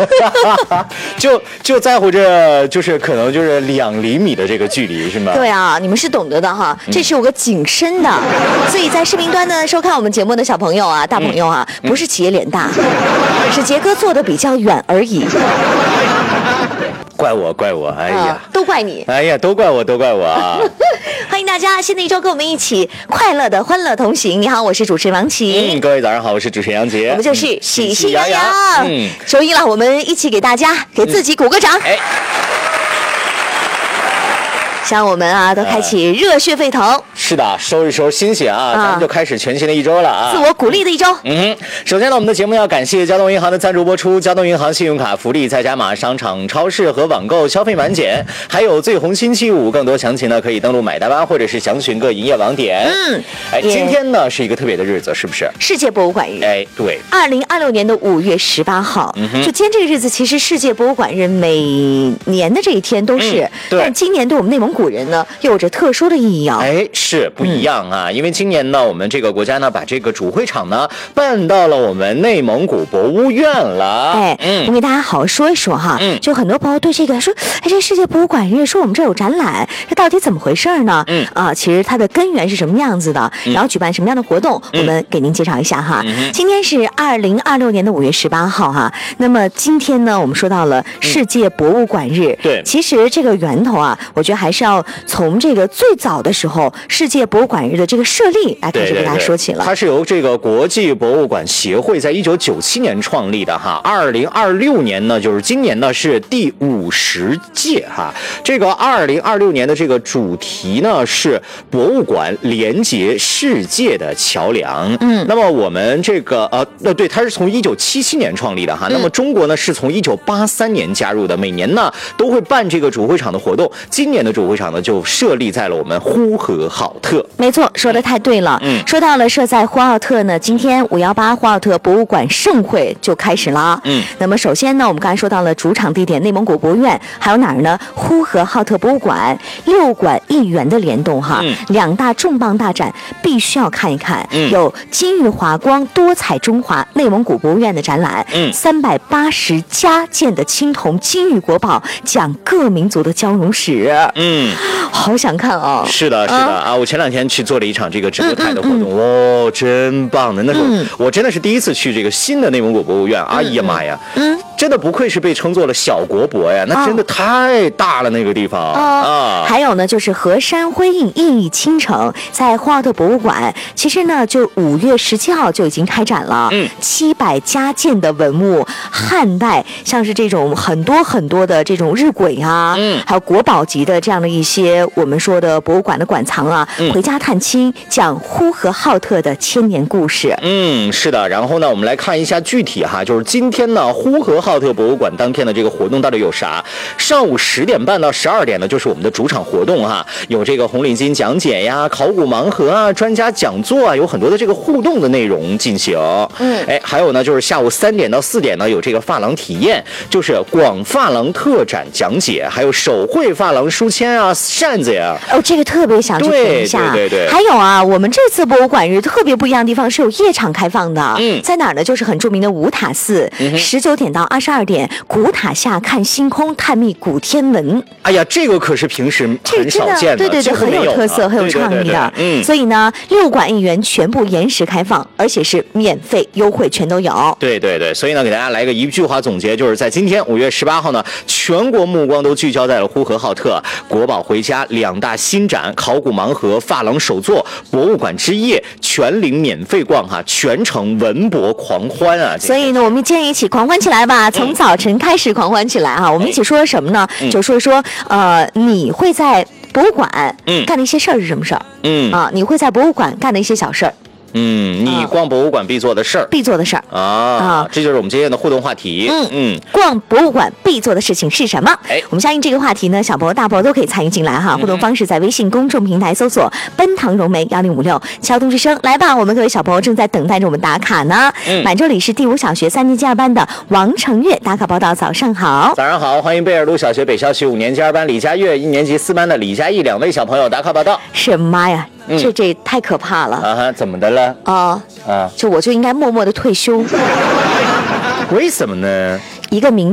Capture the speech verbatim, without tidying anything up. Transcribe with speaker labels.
Speaker 1: 就就在乎这就是可能就是两厘米的这个距离是吗？
Speaker 2: 对啊，你们是懂得的哈，这是有个景深的，嗯、所以在视频端呢收看我们节目的小朋友啊、大朋友啊，嗯、不是企业脸大，嗯、是杰哥坐的比较远而已。
Speaker 1: 怪我，怪我，哎呀、啊，
Speaker 2: 都怪你，
Speaker 1: 哎呀，都怪我，都怪我啊！
Speaker 2: 欢迎大家，新的一周跟我们一起快乐的欢乐同行。你好，我是主持人王琦。
Speaker 1: 嗯，各位早上好，我是主持人杨杰。
Speaker 2: 我们就是喜气洋洋。嗯，周一了，我们一起给大家给自己鼓个掌。哎。像我们啊，都开启热血沸腾。
Speaker 1: 是的，收一收心血啊，咱们就开始全新的一周了啊，
Speaker 2: 自我鼓励的一周。
Speaker 1: 嗯，首先呢，我们的节目要感谢交通银行的赞助播出。交通银行信用卡福利在加码，商场、超市和网购消费满减，还有最红星期五。更多详情呢，可以登录买大巴或者是详询各营业网点。嗯，哎，今天呢是一个特别的日子，是不是？
Speaker 2: 世界博物馆日。
Speaker 1: 哎，对，
Speaker 2: 二零二六年的五月十八号。嗯哼，就今天这个日子，其实世界博物馆日每年的这一天都是，嗯、对，但今年对我们内蒙古人呢，又有着特殊的意义啊！
Speaker 1: 哎，是不一样啊！嗯、因为今年呢，我们这个国家呢，把这个主会场呢搬到了我们内蒙古博物院了。
Speaker 2: 哎，嗯，我给大家好好说一说哈。嗯，就很多朋友对这个说，哎，这世界博物馆日说我们这有展览，这到底怎么回事呢？嗯啊，其实它的根源是什么样子的？然后举办什么样的活动？嗯、我们给您介绍一下哈。嗯、今天是二零二六年的五月十八号哈。那么今天呢，我们说到了世界博物馆日。嗯、对，其实这个源头啊，我觉得还是要从这个最早的时候，世界博物馆日的这个设立来开始给大家说起了。
Speaker 1: 它是由这个国际博物馆协会在一九九七年创立的哈，二零二六年呢，就是今年呢是第五十届哈。这个二零二六年的这个主题呢是博物馆连接世界的桥梁。嗯，那么我们这个呃呃对，它是从一九七七年创立的哈。嗯、那么中国呢是从一九八三年加入的，每年呢都会办这个主会场的活动。今年的主会场呢就设立在了我们呼和浩特。
Speaker 2: 没错，说的太对了。嗯，说到了设在呼和浩特呢，今天五幺八呼和浩特博物馆盛会就开始了。嗯，那么首先呢，我们刚才说到了主场地点内蒙古博物院，还有哪儿呢？呼和浩特博物馆，六馆一园的联动哈，嗯、两大重磅大展必须要看一看。嗯，有金玉华光多彩中华内蒙古博物院的展览，嗯，三百八十家件的青铜金玉国宝，讲各民族的交融史。嗯，好想看啊！
Speaker 1: 是的，是的啊！啊我前两天去做了一场这个直播台的活动，嗯嗯嗯、哦，真棒的！那时候、嗯、我真的是第一次去这个新的内蒙古博物院，哎呀妈呀，嗯，真的不愧是被称作了小国博呀，那真的太大了、哦、那个地方、哦、啊！
Speaker 2: 还有呢，就是河山辉映熠熠倾城，在呼和浩特博物馆，其实呢，就五月十七号就已经开展了，嗯，七百家件的文物，汉代像是这种很多很多的这种日晷啊，嗯，还有国宝级的这样的一些我们说的博物馆的馆藏啊，嗯、回家探亲，讲呼和浩特的千年故事。
Speaker 1: 嗯，是的。然后呢，我们来看一下具体哈，就是今天呢，呼和浩特博物馆当天的这个活动到底有啥？上午十点半到十二点呢，就是我们的主场活动哈，有这个红领巾讲解呀、考古盲盒啊、专家讲座啊，有很多的这个互动的内容进行。嗯，哎，还有呢，就是下午三点到四点呢，有这个发廊体验，就是广发廊特展讲解，还有手绘发廊书签啊、扇子呀。
Speaker 2: 哦，这个特别想去听一下。
Speaker 1: 对对对对。
Speaker 2: 还有啊，我们这次博物馆日特别不一样的地方是有夜场开放的。嗯，在哪儿呢？就是很著名的五塔寺，十九点到二十二点，古塔下看星空，探秘古天文。
Speaker 1: 哎呀，这个可是平时很少见的，
Speaker 2: 对对对，很有特色，很有创意的。嗯，所以呢，六馆一园全部延时开放，而且是免费优惠，全都有。
Speaker 1: 对对对，所以呢，给大家来个一句话总结，就是在今天五月十八号呢，全国目光都聚焦在了呼和浩特，国宝回家两大新展，考古盲盒、发廊手作、博物馆之夜，全领免费逛哈，全程文博狂欢啊！
Speaker 2: 所以呢，我们今天一起狂欢起来吧，从早晨开始狂欢起来哈。嗯、我们一起说说什么呢？嗯、就说说呃，你会在博物馆嗯干的一些事儿是什么事儿？嗯啊，你会在博物馆干的一些小事儿。
Speaker 1: 嗯，你逛博物馆必做的事儿，
Speaker 2: 必做的事儿
Speaker 1: 啊啊，这就是我们今天的互动话题。嗯
Speaker 2: 嗯，逛博物馆必做的事情是什么？哎，我们相信这个话题呢，小朋友大朋友都可以参与进来哈。互动方式在微信公众平台搜索“奔腾融媒幺零五六”，敲动之声来吧。我们各位小朋友正在等待着我们打卡呢。嗯，满洲里是第五小学三年级二班的王成月打卡报道，早上好。
Speaker 1: 早上好，欢迎贝尔路小学北校区五年级二班李佳悦、一年级四班的李佳艺两位小朋友打卡报道。
Speaker 2: 是妈呀！嗯、这这太可怕了
Speaker 1: 啊！怎么的了？
Speaker 2: 啊啊！就我就应该默默的退休。
Speaker 1: 为什么呢？
Speaker 2: 一个名